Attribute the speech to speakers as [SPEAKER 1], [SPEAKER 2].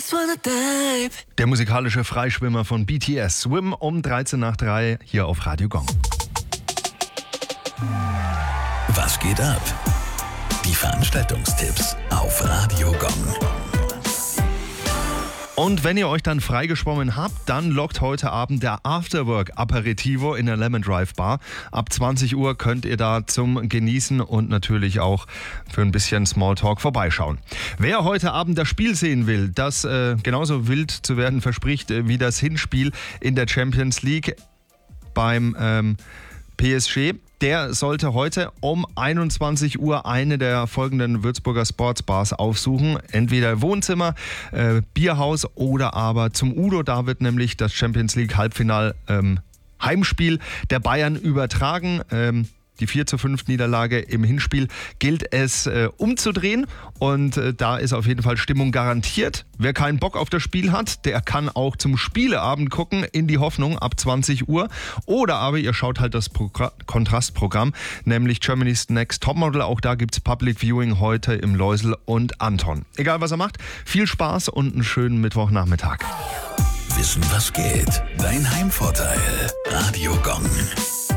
[SPEAKER 1] just wanna dive.
[SPEAKER 2] Der musikalische Freischwimmer von BTS, Swim um 13 nach 3 hier auf Radio Gong.
[SPEAKER 3] Was geht ab? Die Veranstaltungstipps auf Radio Gong.
[SPEAKER 2] Und wenn ihr euch dann freigeschwommen habt, dann lockt heute Abend der Afterwork-Aperitivo in der Lemon Drive Bar. Ab 20 Uhr könnt ihr da zum Genießen und natürlich auch für ein bisschen Smalltalk vorbeischauen. Wer heute Abend das Spiel sehen will, das genauso wild zu werden verspricht wie das Hinspiel in der Champions League beim PSG, der sollte heute um 21 Uhr eine der folgenden Würzburger Sportsbars aufsuchen. Entweder Wohnzimmer, Bierhaus oder aber zum Udo. Da wird nämlich das Champions League Halbfinal Heimspiel der Bayern übertragen. Die 4:5 Niederlage im Hinspiel gilt es umzudrehen und da ist auf jeden Fall Stimmung garantiert. Wer keinen Bock auf das Spiel hat, der kann auch zum Spieleabend gucken in die Hoffnung ab 20 Uhr. Oder aber ihr schaut halt das Kontrastprogramm, nämlich Germany's Next Topmodel. Auch da gibt's Public Viewing heute im Läusel und Anton. Egal was er macht, viel Spaß und einen schönen Mittwochnachmittag.
[SPEAKER 3] Wissen, was geht? Dein Heimvorteil. Radio Gong.